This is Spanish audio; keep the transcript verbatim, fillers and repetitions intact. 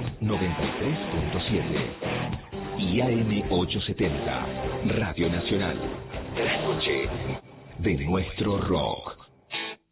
noventa y tres punto siete y A M ochocientos setenta, Radio Nacional. La noche de nuestro rock.